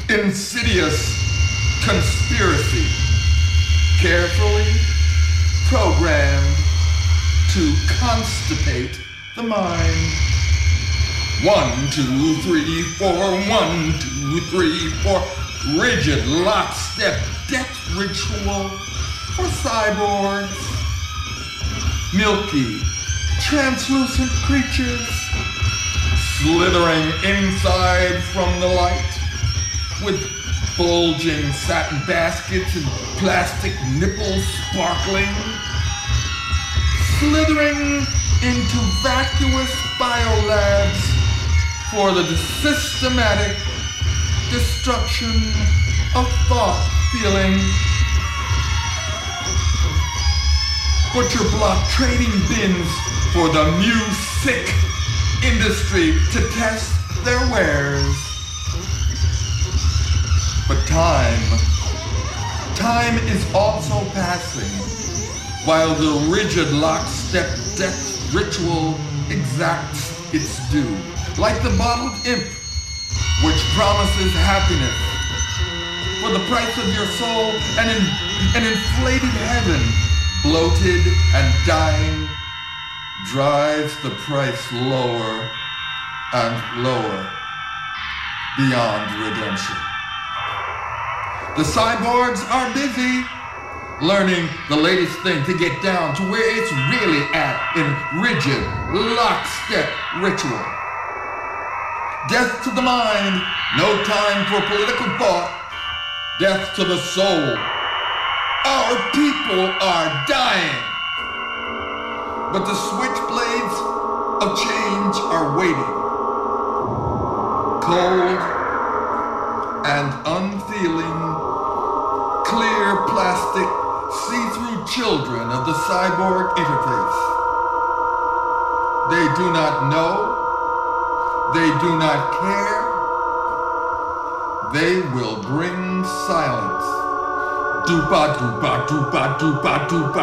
insidious conspiracy, carefully programmed to constipate the mind. 1, 2, 3, 4, 1, 2, 3, 4. Rigid lockstep death ritual for cyborgs. Milky, translucent creatures slithering inside from the light with bulging satin baskets and plastic nipples sparkling, slithering into vacuous biolabs for the systematic destruction of thought, feeling. Butcher block trading bins for the music industry to test their wares. But time is also passing, while the rigid lockstep death ritual exacts its due, like the bottled imp, which promises happiness for the price of your soul, and an inflated heaven, bloated and dying, drives the price lower and lower beyond redemption. The cyborgs are busy learning the latest thing to get down to where it's really at in rigid, lockstep ritual. Death to the mind, no time for political thought. Death to the soul. Our people are dying. But the switchblades of change are waiting. Cold and unfeeling, clear plastic, see-through children of the cyborg interface. They do not know. They do not care. They will bring silence. Doopa doopa doopa doopa doopa.